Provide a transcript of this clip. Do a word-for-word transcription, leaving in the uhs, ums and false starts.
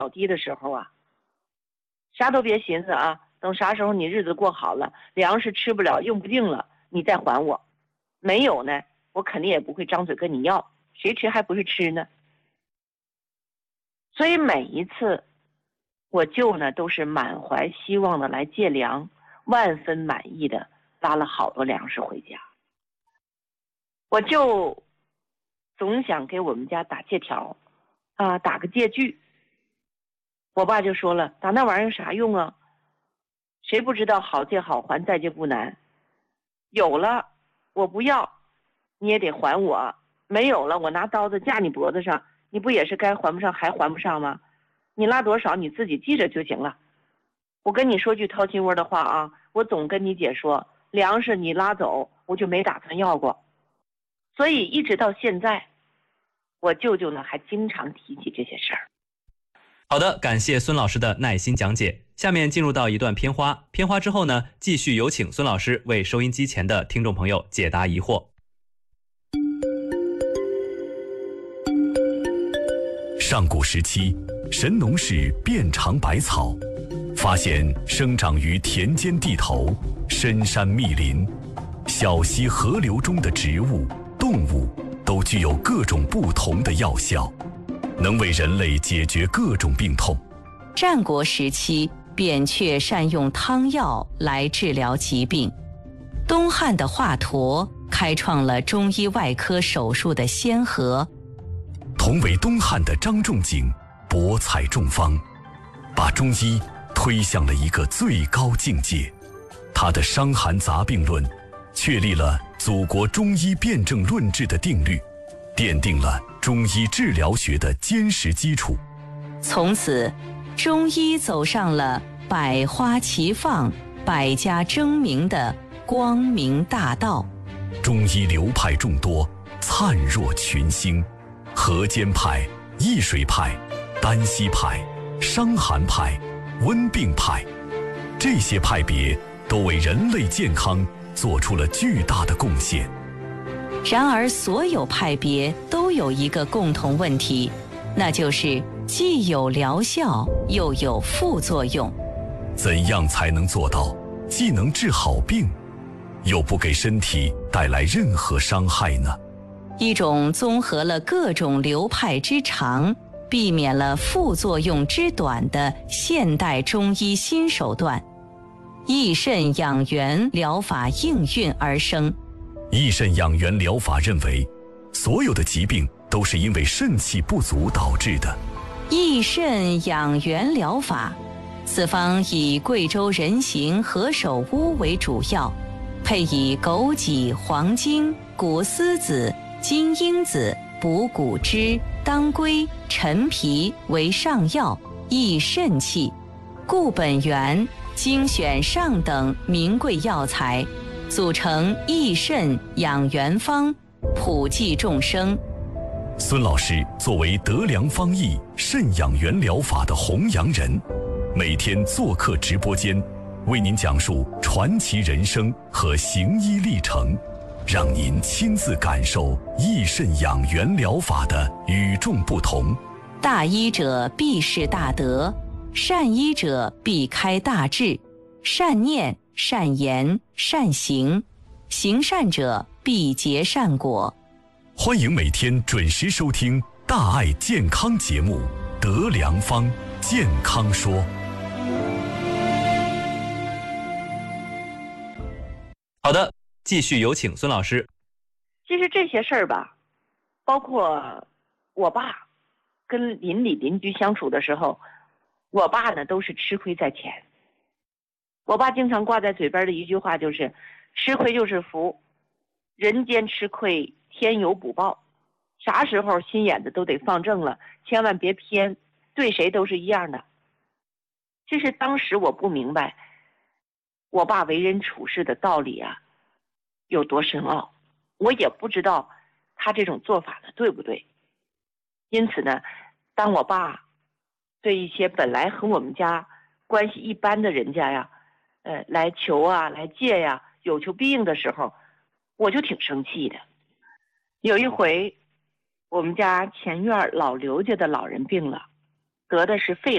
倒低的时候啊，啥都别寻思啊，等啥时候你日子过好了，粮食吃不了用不定了，你再还我。没有呢，我肯定也不会张嘴跟你要，谁吃还不是吃呢。所以每一次我舅呢都是满怀希望的来借粮，万分满意的拉了好多粮食回家。我舅总想给我们家打借条啊，打个借据。我爸就说了，打那玩意儿有啥用啊？谁不知道好借好还，再借不难。有了我不要，你也得还我；没有了，我拿刀子架你脖子上，你不也是该还不上还还不上吗？你拉多少你自己记着就行了。我跟你说句掏心窝的话啊，我总跟你姐说，粮食你拉走，我就没打算要过。所以一直到现在，我舅舅呢还经常提起这些事儿。 好的，感谢孙老师的耐心讲解。下面进入到一段片花，片花之后呢，继续有请孙老师为收音机前的听众朋友解答疑惑。 上古时期，神农氏遍尝百草，发现生长于田间地头、深山密林、小溪河流中的植物、动物都具有各种不同的药效，能为人类解决各种病痛。 战国时期，扁鹊善用汤药来治疗疾病。东汉的华佗开创了中医外科手术的先河。 同为东汉的张仲景博采众方，把中医推向了一个最高境界。他的《伤寒杂病论》确立了祖国中医辨证论治的定律，奠定了中医治疗学的坚实基础。 从此，中医走上了百花齐放、百家争鸣的光明大道。 中医流派众多，灿若群星，河间派、易水派、丹溪派、伤寒派、温病派，这些派别都为人类健康做出了巨大的贡献。 然而，所有派别都有一个共同问题，那就是既有疗效，又有副作用。 怎样才能做到既能治好病，又不给身体带来任何伤害呢？ 一种综合了各种流派之长，避免了副作用之短的现代中医新手段——益肾养元疗法应运而生。 益肾养元疗法认为，所有的疾病都是因为肾气不足导致的。 益肾养元疗法，此方以贵州人形何首乌为主要，配以枸杞、黄精、谷丝子、金樱子、补骨脂、当归、陈皮为上药，益肾气。固本源，精选上等名贵药材，组成益肾养元方，普济众生。 孙老师作为德良方益肾养元疗法的弘扬人，每天做客直播间，为您讲述传奇人生和行医历程，让您亲自感受益肾养元疗法的与众不同。 大医者必是大德，善医者必开大智，善念、善言、善行，行善者必结善果。 欢迎每天准时收听大爱健康节目《德良方健康说》。 好的，继续有请孙老师。 其实这些事儿吧，包括我爸跟邻里邻居相处的时候，我爸呢都是吃亏在前。我爸经常挂在嘴边的一句话就是吃亏就是福，人间吃亏天有补报，啥时候心眼子都得放正了，千万别偏，对谁都是一样的。其实当时我不明白我爸为人处事的道理啊有多深奥，我也不知道他这种做法呢对不对。因此呢，当我爸对一些本来和我们家关系一般的人家呀呃，来求啊来借呀，有求必应的时候，我就挺生气的。有一回我们家前院老刘家的老人病了，得的是肺